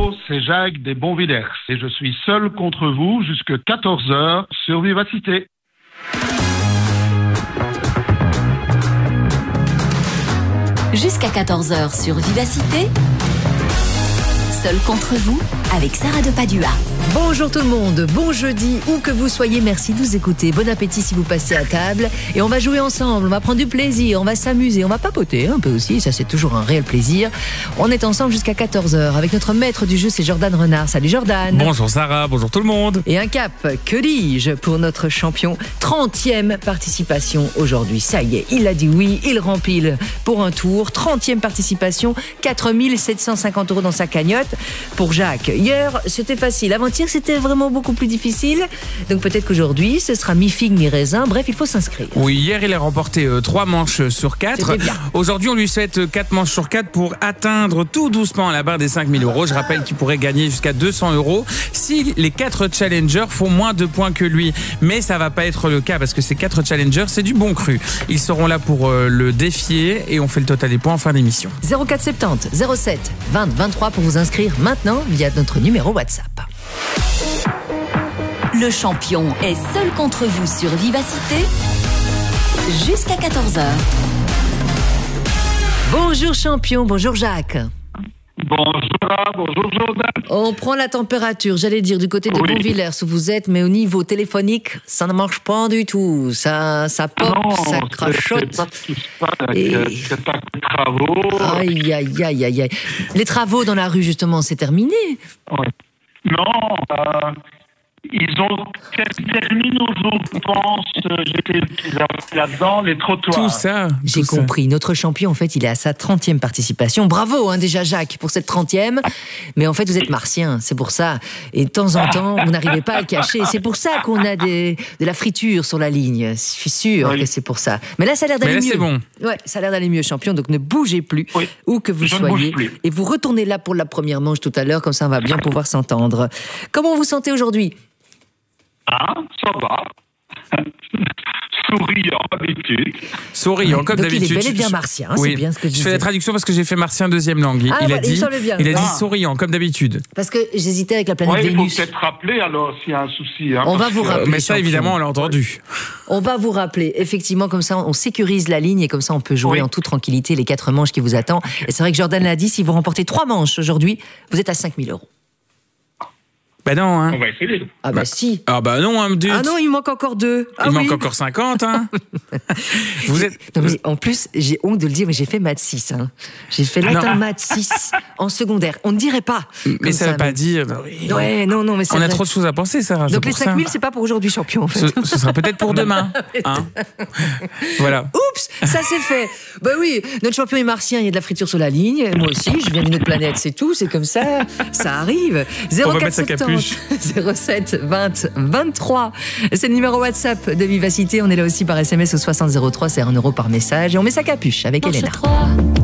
Bonjour, c'est Jacques des Bonvillers et je suis seul contre vous jusqu'à 14h sur Vivacité. Jusqu'à 14h sur Vivacité. Seul contre vous, avec Sarah de Padua. Bonjour tout le monde, bon jeudi, où que vous soyez, merci de nous écouter. Bon appétit si vous passez à table. Et on va jouer ensemble, on va prendre du plaisir, on va s'amuser, on va papoter un peu aussi, ça c'est toujours un réel plaisir. On est ensemble jusqu'à 14h avec notre maître du jeu, c'est Jordan Renard. Salut Jordan. Bonjour Sarah, bonjour tout le monde. Et un cap, que dis-je, pour notre champion. 30e participation aujourd'hui, ça y est, il a dit oui, il rempile pour un tour. 30e participation, 4 750 € dans sa cagnotte. Pour Jacques, hier c'était facile, avant-hier c'était vraiment beaucoup plus difficile, donc peut-être qu'aujourd'hui ce sera mi-figue mi-raisin, bref il faut s'inscrire. Oui, hier il a remporté 3 manches sur 4. Aujourd'hui on lui souhaite 4 manches sur 4 pour atteindre tout doucement la barre des 5 000 €. Je rappelle qu'il pourrait gagner jusqu'à 200 € si les 4 challengers font moins de points que lui, mais ça va pas être le cas parce que ces 4 challengers c'est du bon cru. Ils seront là pour le défier et on fait le total des points en fin d'émission. 0470 07 20 23 pour vous inscrire maintenant via notre numéro WhatsApp. Le champion est seul contre vous sur Vivacité. Jusqu'à 14h. Bonjour champion, bonjour Jacques. Bonjour, bonjour Jordan. On prend la température, j'allais dire du côté de Bonvillers où vous êtes, mais au niveau téléphonique, ça ne marche pas du tout. Ça pop, ça crachote. C'est pas ce qui se passe, c'est pas les travaux. Aïe, aïe, aïe, aïe, aïe. Les travaux dans la rue, justement, c'est terminé. Ouais. Non, ils ont terminé aujourd'hui, je pense. J'étais là-dedans, les trottoirs. Tout ça. J'ai compris. Notre champion, en fait, il est à sa 30e participation. Bravo, hein, déjà, Jacques, pour cette 30e. Mais en fait, vous êtes martien, c'est pour ça. Et de temps en temps, vous n'arrivez pas à le cacher. C'est pour ça qu'on a de la friture sur la ligne. Je suis sûr que c'est pour ça. Mais là, ça a l'air d'aller mieux. C'est bon. Ouais, ça a l'air d'aller mieux, champion. Donc, ne bougez plus, où que vous soyez. Et vous retournez là pour la première manche tout à l'heure. Comme ça, on va bien pouvoir s'entendre. Comment vous sentez aujourd'hui ? Ah, ça va. Souriant, d'habitude. Souriant, comme donc d'habitude. Il est bel et bien martien, oui. C'est bien ce que je disais. Je fais la traduction parce que j'ai fait martien deuxième langue. Il a dit souriant, comme d'habitude. Parce que j'hésitais avec la planète Vénus. Il faut peut-être rappeler alors s'il y a un souci. Hein, on va vous rappeler. Mais ça, évidemment, on l'a entendu. On va vous rappeler. Effectivement, comme ça, on sécurise la ligne et comme ça, on peut jouer en toute tranquillité les 4 manches qui vous attendent. Et c'est vrai que Jordan l'a dit, si vous remportez 3 manches aujourd'hui, vous êtes à 5 000 €. Ben non, hein. On va essayer. Ah bah si. Ah bah non, hein, Ah non, il manque encore 2. Il manque encore 50, hein. Vous êtes... Non, mais en plus, j'ai honte de le dire, mais j'ai fait maths 6. Hein. J'ai fait latin maths 6 en secondaire. On ne dirait pas. Mais ça ne veut pas dire... Ouais, non, mais c'est on vrai. a trop de choses à penser, Sarah. Donc les 5 000, c'est pas pour aujourd'hui, champion, en fait. Ce sera peut-être pour demain. Hein. Voilà. Oups, ça c'est fait. Bah oui, notre champion est martien, il y a de la friture sur la ligne. Moi aussi, je viens d'une autre planète, c'est tout, c'est comme ça. Ça arrive. 0470 07 20 23. C'est le numéro WhatsApp de Vivacité. On est là aussi par SMS au 60 03, c'est 1 € par message. Et on met sa capuche avec Elena.